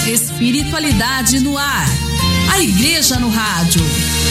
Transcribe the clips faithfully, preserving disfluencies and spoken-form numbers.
Espiritualidade no ar. A Igreja no Rádio.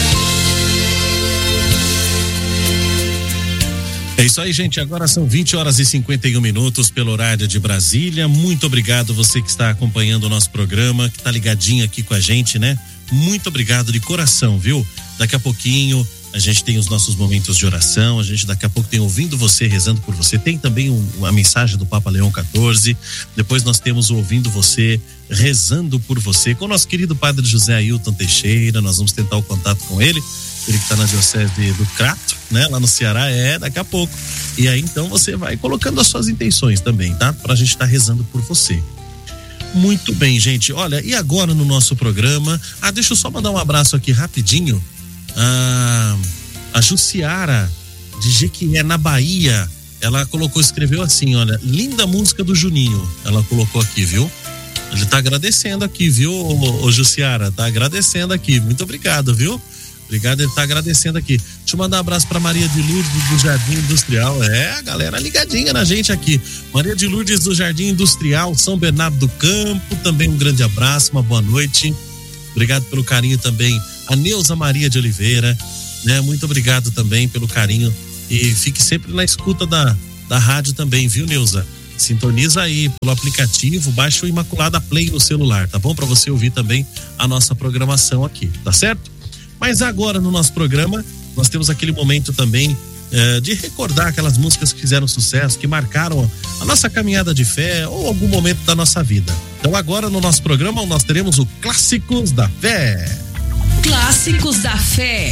É isso aí, gente. Agora são vinte horas e cinquenta e um minutos pelo horário de Brasília. Muito obrigado você que está acompanhando o nosso programa, que está ligadinho aqui com a gente, né? Muito obrigado de coração, viu? Daqui a pouquinho a gente tem os nossos momentos de oração, a gente daqui a pouco tem ouvindo você, rezando por você, tem também um, a mensagem do Papa Leão quatorze, depois nós temos o ouvindo você, rezando por você, com o nosso querido Padre José Ailton Teixeira. Nós vamos tentar o contato com ele, ele que está na diocese do Crato, né, lá no Ceará, é daqui a pouco, e aí então você vai colocando as suas intenções também, tá? Pra gente estar tá rezando por você. Muito bem, gente, olha, e agora no nosso programa, ah, deixa eu só mandar um abraço aqui rapidinho. A, a Jussiara de Jequié, na Bahia, ela colocou, escreveu assim, olha, linda música do Juninho, ela colocou aqui, viu? Ele tá agradecendo aqui, viu, ô, ô Jussiara, tá agradecendo aqui, muito obrigado, viu? Obrigado, ele tá agradecendo aqui. Deixa eu mandar um abraço pra Maria de Lourdes do Jardim Industrial, é, a galera ligadinha na gente aqui. Maria de Lourdes do Jardim Industrial, São Bernardo do Campo, também um grande abraço, uma boa noite. Obrigado pelo carinho também a Neuza Maria de Oliveira, né? Muito obrigado também pelo carinho e fique sempre na escuta da, da rádio também, viu, Neuza? Sintoniza aí pelo aplicativo, baixa o Imaculada Play no celular, tá bom? Para você ouvir também a nossa programação aqui, tá certo? Mas agora no nosso programa nós temos aquele momento também eh, de recordar aquelas músicas que fizeram sucesso, que marcaram a nossa caminhada de fé ou algum momento da nossa vida. Então agora no nosso programa nós teremos o Clássicos da Fé. Clássicos da Fé.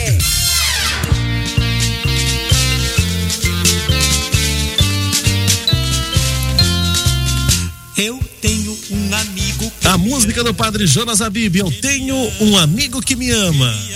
Eu tenho um amigo que A música do Padre Jonas Abib, eu tenho um amigo que me ama.